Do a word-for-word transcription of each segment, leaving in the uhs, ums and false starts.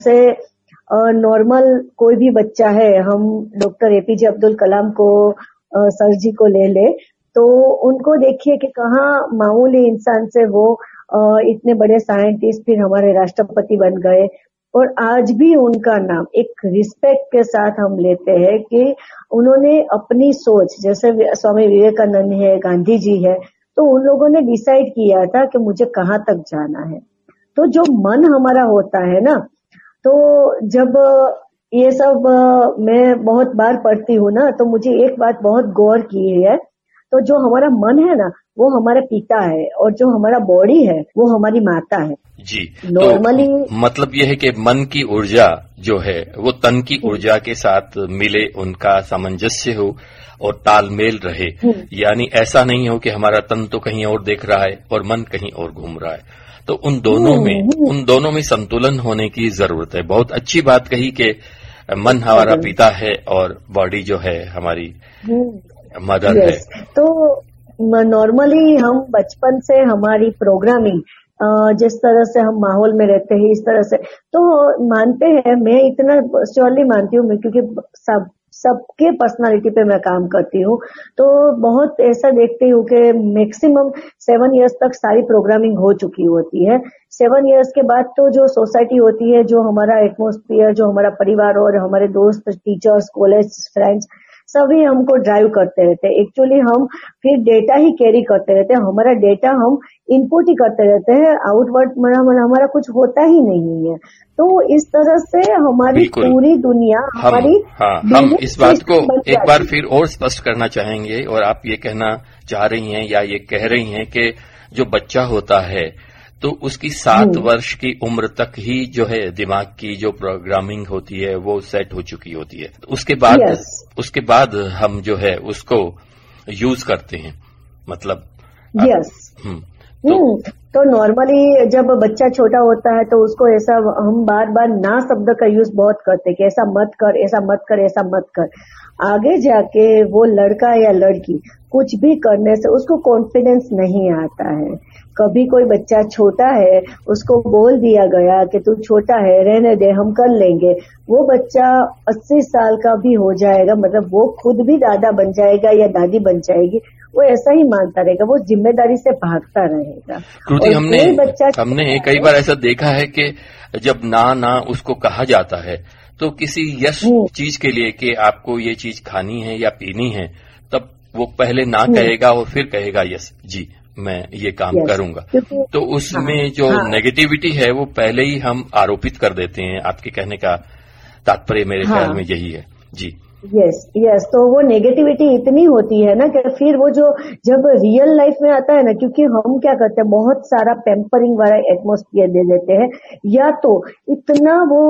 जैसे नॉर्मल कोई भी बच्चा है, हम डॉक्टर एपीजे अब्दुल कलाम को आ, सर जी को ले ले तो उनको देखिए कि कहाँ मामूली इंसान से वो आ, इतने बड़े साइंटिस्ट फिर हमारे राष्ट्रपति बन गए। और आज भी उनका नाम एक रिस्पेक्ट के साथ हम लेते हैं कि उन्होंने अपनी सोच, जैसे स्वामी विवेकानंद है, गांधी जी है, तो उन लोगों ने डिसाइड किया था कि मुझे कहाँ तक जाना है। तो जो मन हमारा होता है ना, तो जब ये सब मैं बहुत बार पढ़ती हूँ ना, तो मुझे एक बात बहुत गौर की है, तो जो हमारा मन है ना वो हमारा पिता है और जो हमारा बॉडी है वो हमारी माता है जी। नॉर्मली तो मतलब यह है कि मन की ऊर्जा जो है वो तन की ऊर्जा के साथ मिले, उनका सामंजस्य हो और तालमेल रहे। यानी ऐसा नहीं हो कि हमारा तन तो कहीं और देख रहा है और मन कहीं और घूम रहा है। तो उन दोनों में उन दोनों में संतुलन होने की जरूरत है। बहुत अच्छी बात कही कि मन हमारा पिता है और बॉडी जो है हमारी मदर है। तो नॉर्मली हम बचपन से हमारी प्रोग्रामिंग जिस तरह से हम माहौल में रहते हैं इस तरह से तो मानते हैं, मैं इतना श्योरली मानती हूँ, क्योंकि सब सबके पर्सनालिटी पे मैं काम करती हूँ, तो बहुत ऐसा देखती हूँ कि मैक्सिमम सेवन इयर्स तक सारी प्रोग्रामिंग हो चुकी होती है। सेवन इयर्स के बाद तो जो सोसाइटी होती है, जो हमारा एटमॉस्फेयर, जो हमारा परिवार और हमारे दोस्त, टीचर्स, कॉलेज फ्रेंड्स सभी हमको ड्राइव करते रहते हैं। एक्चुअली हम फिर डेटा ही कैरी करते रहते हैं, हमारा डेटा हम इनपुट ही करते रहते हैं, आउटवर्ड हमारा कुछ होता ही नहीं है। तो इस तरह से हमारी पूरी दुनिया हमारी हाँ, हम इस बात को एक बार फिर और स्पष्ट करना चाहेंगे और आप ये कहना चाह रही हैं या ये कह रही हैं कि जो बच्चा होता है तो उसकी सात वर्ष की उम्र तक ही जो है दिमाग की जो प्रोग्रामिंग होती है वो सेट हो चुकी होती है। उसके बाद yes. उसके बाद हम जो है उसको यूज करते हैं, मतलब यस yes. तो, तो नॉर्मली जब बच्चा छोटा होता है तो उसको ऐसा हम बार बार ना शब्द का यूज बहुत करते हैं कि ऐसा मत कर, ऐसा मत कर, ऐसा मत कर। आगे जाके वो लड़का या लड़की कुछ भी करने से उसको कॉन्फिडेंस नहीं आता है। कभी कोई बच्चा छोटा है, उसको बोल दिया गया कि तू छोटा है, रहने दे, हम कर लेंगे, वो बच्चा अस्सी साल का भी हो जाएगा, मतलब वो खुद भी दादा बन जाएगा या दादी बन जाएगी, वो ऐसा ही मानता रहेगा, वो जिम्मेदारी से भागता रहेगा। कृति, हमने हमने कई बार ऐसा देखा है कि जब ना ना उसको कहा जाता है तो किसी यश चीज के लिए कि आपको ये चीज खानी है या पीनी है, तब वो पहले ना कहेगा और फिर कहेगा यस जी मैं ये काम करूंगा। तो उसमें हाँ, जो हाँ, नेगेटिविटी है वो पहले ही हम आरोपित कर देते हैं। आपके कहने का तात्पर्य मेरे हाँ, ख्याल में यही है जी। यस यस तो वो नेगेटिविटी इतनी होती है ना कि फिर वो जो जब रियल लाइफ में आता है ना, क्योंकि हम क्या करते हैं बहुत सारा पैम्परिंग वाला एटमॉस्फेयर दे देते हैं, या तो इतना वो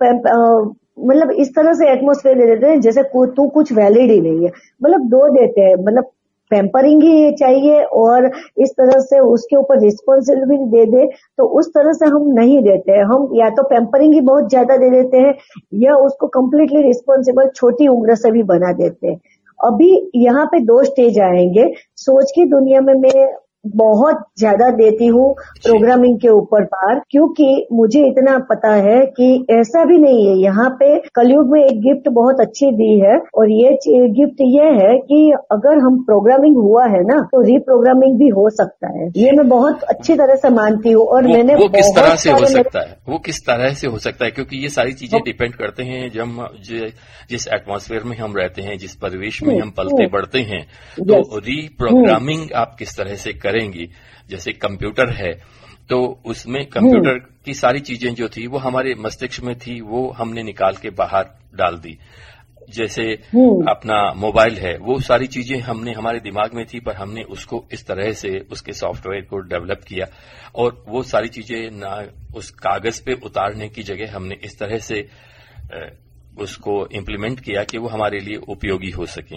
मतलब इस तरह से एटमॉस्फेयर दे देते हैं जैसे तू कुछ वैलिड ही नहीं है, मतलब दो देते हैं, मतलब पैम्परिंग ही चाहिए और इस तरह से उसके ऊपर रिस्पॉन्सिबिलिटी दे दे, तो उस तरह से हम नहीं देते हैं। हम या तो पैम्परिंग ही बहुत ज्यादा दे देते हैं या उसको कम्प्लीटली रिस्पॉन्सिबल छोटी उम्र से भी बना देते हैं। अभी यहाँ पे दो स्टेज आएंगे। सोच की दुनिया में मैं बहुत ज्यादा देती हूँ प्रोग्रामिंग के ऊपर पार, क्योंकि मुझे इतना पता है कि ऐसा भी नहीं है। यहाँ पे कलयुग में एक गिफ्ट बहुत अच्छी दी है और ये गिफ्ट ये है कि अगर हम प्रोग्रामिंग हुआ है ना तो रीप्रोग्रामिंग भी हो सकता है। ये मैं बहुत अच्छी तरह से मानती हूँ। और वो, मैंने वो किस तरह से हो सकता है वो किस तरह से हो सकता है क्योंकि ये सारी चीजें डिपेंड करते हैं जब जिस एटमॉस्फेयर में हम रहते हैं, जिस परिवेश में हम पलते बढ़ते हैं। तो रीप्रोग्रामिंग आप किस तरह से करेंगी। जैसे कंप्यूटर है तो उसमें कंप्यूटर की सारी चीजें जो थी वो हमारे मस्तिष्क में थी, वो हमने निकाल के बाहर डाल दी। जैसे अपना मोबाइल है, वो सारी चीजें हमने हमारे दिमाग में थी पर हमने उसको इस तरह से उसके सॉफ्टवेयर को डेवलप किया और वो सारी चीजें ना उस कागज पे उतारने की जगह हमने इस तरह से उसको इम्प्लीमेंट किया कि वो हमारे लिए उपयोगी हो सके।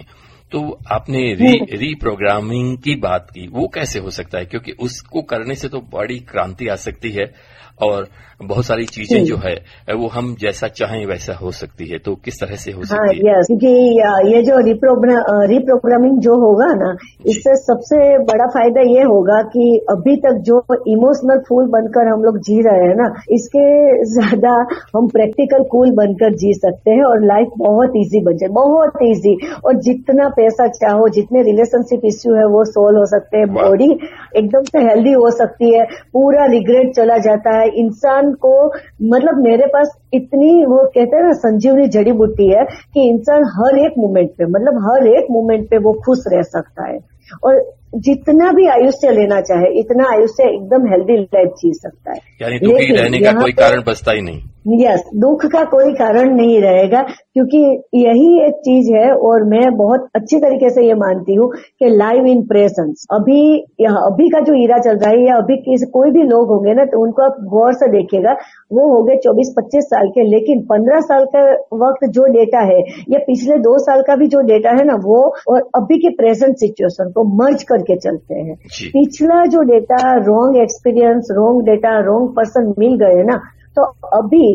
तो आपने री रीप्रोग्रामिंग की बात की, वो कैसे हो सकता है? क्योंकि उसको करने से तो बड़ी क्रांति आ सकती है और बहुत सारी चीजें जो है वो हम जैसा चाहें वैसा हो सकती है, तो किस तरह से हो सकती है? हाँ, क्योंकि ये जो रीप्रोग्रामिंग जो होगा ना, इससे सबसे बड़ा फायदा ये होगा कि अभी तक जो इमोशनल फूल बनकर हम लोग जी रहे हैं ना, इसके ज्यादा हम प्रैक्टिकल कूल बनकर जी सकते हैं और लाइफ बहुत इजी बन जाए, बहुत इजी। और जितना पैसा चाहो, जितने रिलेशनशिप इश्यू है वो सोल्व हो सकते हैं, बॉडी एकदम से हेल्दी हो सकती है, पूरा रिग्रेट चला जाता है इंसान को। मतलब मेरे पास इतनी, वो कहते हैं ना, संजीवनी जड़ी बूटी है कि इंसान हर एक मोमेंट पे, मतलब हर एक मोमेंट पे वो खुश रह सकता है और जितना भी आयुष्य लेना चाहे इतना आयुष्य एकदम हेल्दी लाइफ जी सकता है। यानी दुखी रहने का कोई कारण बचता ही नहीं। यस, दुख का कोई कारण नहीं रहेगा, क्योंकि यही एक चीज है। और मैं बहुत अच्छी तरीके से ये मानती हूँ कि लाइव इन प्रेजेंस, अभी अभी का जो ईरा चल रहा है या अभी किस कोई भी लोग होंगे ना, तो उनको आप गौर से देखिएगा, वो हो गए चौबीस पच्चीस साल के, लेकिन पंद्रह साल का वक्त जो डेटा है या पिछले दो साल का भी जो डेटा है ना, वो और अभी के प्रेजेंट सिचुएशन को मर्ज करके चलते हैं। पिछला जो data, wrong experience, wrong data, wrong person मिल गए ना, तो अभी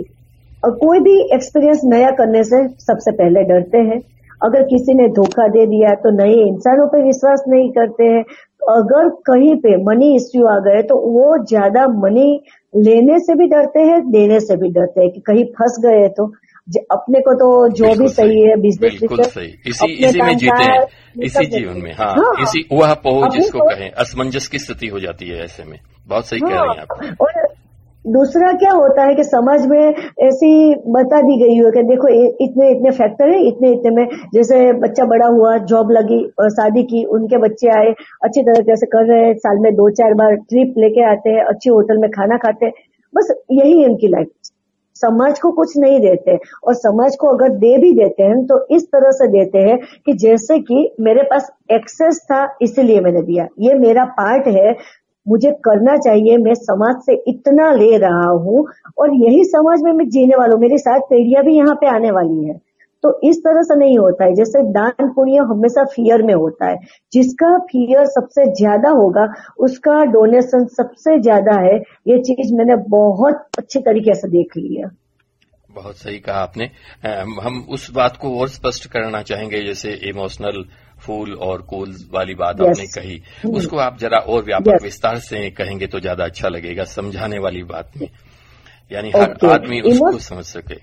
कोई भी एक्सपीरियंस नया करने से सबसे पहले डरते हैं। अगर किसी ने धोखा दे दिया तो नए इंसानों पे विश्वास नहीं करते हैं। अगर कहीं पे मनी इश्यू आ गए तो वो ज्यादा मनी लेने से भी डरते हैं, देने से भी डरते हैं कि कहीं फंस गए तो। अपने को तो जो भी सही है, बिजनेस बिल्कुल सही, इसी इसी में जीते हैं, इसी जीवन में। हाँ, हाँ, इसी वह पहुंच जिसको कहें, असमंजस की स्थिति हो जाती है ऐसे में। बहुत सही कह रही हैं आप। और दूसरा क्या होता है कि समाज में ऐसी बता दी गई है कि देखो इतने इतने फैक्टर है, इतने इतने में, जैसे बच्चा बड़ा हुआ, जॉब लगी और शादी की, उनके बच्चे आए, अच्छी तरह से कर रहे हैं, साल में दो चार बार ट्रिप लेके आते हैं, अच्छी होटल में खाना खाते हैं, बस यही है उनकी लाइफ। समाज को कुछ नहीं देते, और समाज को अगर दे भी देते हैं तो इस तरह से देते हैं कि जैसे कि मेरे पास एक्सेस था इसीलिए मैंने दिया, ये मेरा पार्ट है, मुझे करना चाहिए, मैं समाज से इतना ले रहा हूँ और यही समाज में मैं जीने वाला हूँ, मेरी सात पीढ़ियां भी यहाँ पे आने वाली है। तो इस तरह से नहीं होता है। जैसे दान पुण्य हमेशा फियर में होता है, जिसका फियर सबसे ज्यादा होगा उसका डोनेशन सबसे ज्यादा है। ये चीज मैंने बहुत अच्छी तरीके से देख ली है। बहुत सही कहा आपने। हम उस बात को और स्पष्ट करना चाहेंगे, जैसे इमोशनल फूल और कूल वाली बात yes. आपने कही, उसको आप जरा और व्यापक yes. विस्तार से कहेंगे तो ज्यादा अच्छा लगेगा, समझाने वाली बात में, यानी हर okay. आदमी उसको Emo- समझ सके।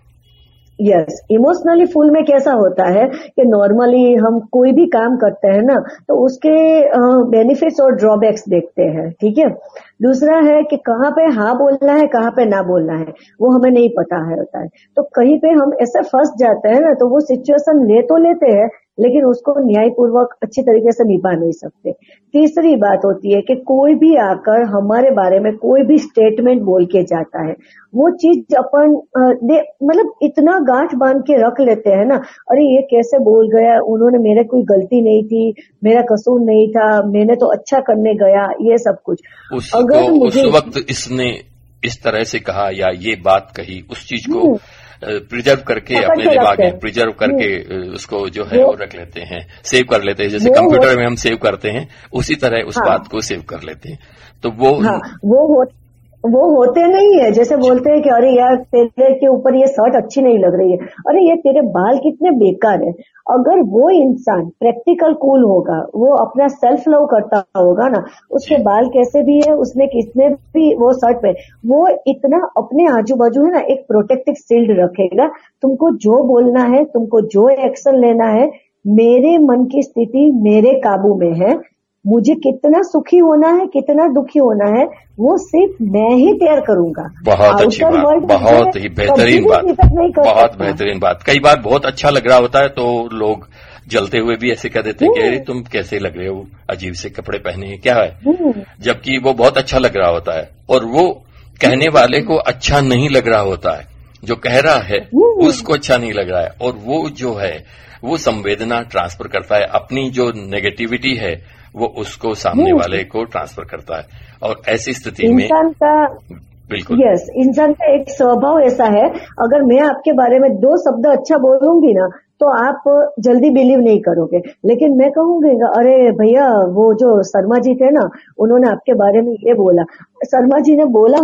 यस, इमोशनली फुल में कैसा होता है कि नॉर्मली हम कोई भी काम करते हैं ना, तो उसके बेनिफिट्स और ड्रॉबैक्स देखते हैं, ठीक है। दूसरा है कि कहाँ पे हाँ बोलना है, कहाँ पे ना बोलना है, वो हमें नहीं पता है होता है। तो कहीं पे हम ऐसे फंस जाते हैं ना, तो वो सिचुएशन ले तो लेते हैं लेकिन उसको न्यायपूर्वक अच्छी तरीके से निभा नहीं सकते। तीसरी बात होती है कि कोई भी आकर हमारे बारे में कोई भी स्टेटमेंट बोल के जाता है, वो चीज अपन मतलब इतना गांठ बांध के रख लेते हैं ना, अरे ये कैसे बोल गया, उन्होंने, मेरे कोई गलती नहीं थी, मेरा कसूर नहीं था, मैंने तो अच्छा करने गया, ये सब कुछ। अगर मुझे उस वक्त इसने इस तरह से कहा या ये बात कही, उस चीज को प्रिजर्व करके अपने दिमाग में प्रिजर्व करके उसको जो है वो रख लेते हैं, सेव कर लेते हैं। जैसे कंप्यूटर में हम सेव करते हैं, उसी तरह उस हाँ, बात को सेव कर लेते हैं। तो वो हाँ, वो हो, वो होते नहीं है। जैसे बोलते हैं कि अरे यार तेरे के ऊपर ये शर्ट अच्छी नहीं लग रही है, अरे ये तेरे बाल कितने बेकार है। अगर वो इंसान प्रैक्टिकल कूल होगा, वो अपना सेल्फ लव करता होगा ना, उसके बाल कैसे भी है, उसने किसने भी वो शर्ट पे, वो इतना अपने आजू बाजू है ना एक प्रोटेक्टिव शील्ड रखेगा। तुमको जो बोलना है, तुमको जो एक्शन लेना है, मेरे मन की स्थिति मेरे काबू में है, मुझे कितना सुखी होना है, कितना दुखी होना है, वो सिर्फ मैं ही तय करूंगा। बहुत अच्छी बात, बहुत ही बेहतरीन बात, बहुत बेहतरीन बात। कई बार बहुत अच्छा लग रहा होता है तो लोग जलते हुए भी ऐसे कह देते हैं कि अरे तुम कैसे लग रहे हो, अजीब से कपड़े पहने हैं, क्या है, जबकि वो बहुत अच्छा लग रहा होता है और वो कहने वाले को अच्छा नहीं लग रहा होता है, जो कह रहा है उसको अच्छा नहीं लग रहा है, और वो जो है वो संवेदना ट्रांसफर करता है, अपनी जो नेगेटिविटी है वो उसको सामने वाले को ट्रांसफर करता है। और ऐसी स्थिति में इंसान का बिल्कुल यस इंसान का एक स्वभाव ऐसा है, अगर मैं आपके बारे में दो शब्द अच्छा बोलूंगी ना, तो आप जल्दी बिलीव नहीं करोगे। लेकिन मैं कहूंगी अरे भैया वो जो शर्मा जी थे ना, उन्होंने आपके बारे में ये बोला, शर्मा जी ने बोला